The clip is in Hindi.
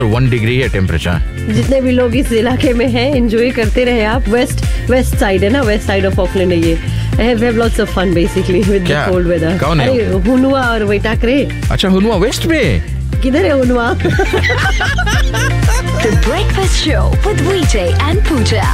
1 डिग्री है टेम्परेचर। जितने भी लोग इस इलाके में हैं, एंजॉय करते रहे आप। वेस्ट साइड है ना, वेस्ट साइड ऑफ ऑकलैंड है ये। I have lots of fun basically with the cold weather. कौन है? अरे हुनुआ और वेटाक्रे। अच्छा, हुनुआ वेस्ट में? किधर है हुनुआ? The Breakfast Show with VJ and Pooja.